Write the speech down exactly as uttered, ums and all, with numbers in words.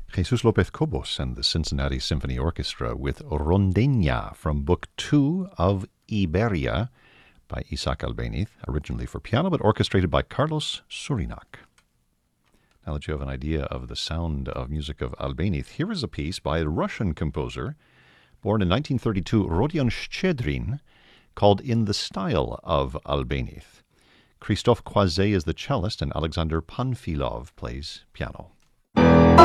Jesus Lopez Cobos and the Cincinnati Symphony Orchestra with Rondeña from Book Two of Iberia by Isaac Albéniz, originally for piano but orchestrated by Carlos Surinac. Now that you have an idea of the sound of music of Albéniz, here is a piece by a Russian composer born in nineteen thirty-two, Rodion Shchedrin, called In the Style of Albéniz. Christophe Croizet is the cellist and Alexander Panfilov plays piano.